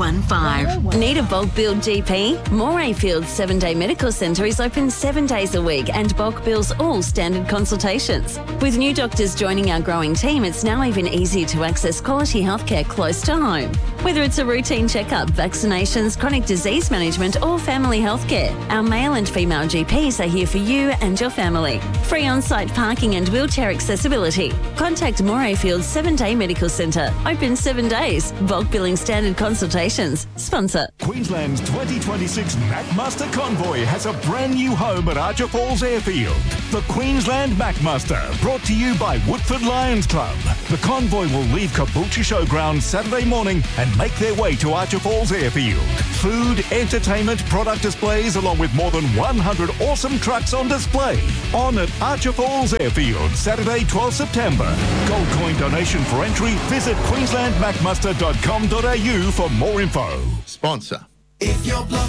0415. Need a bulk billed GP? Morayfield 7-Day Medical Centre is open 7 days a week and bulk bills all standard consultations. With new doctors joining our growing team, it's now even easier to access quality healthcare close to home. Whether it's a routine checkup, vaccinations, chronic disease management or family healthcare, our male and female GPs are here for you and your family. Free on-site parking and wheelchair accessibility. Contact Morayfield 7-Day Medical Centre. Open 7 days. Bulk billing standard consultations. Sponsor. Queensland's 2026 Macmaster Convoy has a brand new home at Archer Falls Airfield. The Queensland Macmaster, brought to you by Woodford Lions Club. The convoy will leave Caboolture Showground Saturday morning and make their way to Archer Falls Airfield. Food, entertainment, product displays along with more than 100 awesome trucks on display. On at Archer Falls Airfield, Saturday 12 September. Gold coin donation for entry. Visit queenslandmacmuster.com.au for more info. Sponsor. If your block